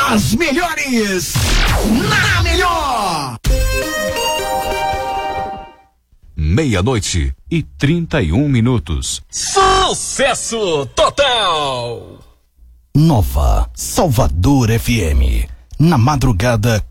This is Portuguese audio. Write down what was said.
As melhores na melhor. 00:31. Sucesso total! Nova Salvador FM. Na madrugada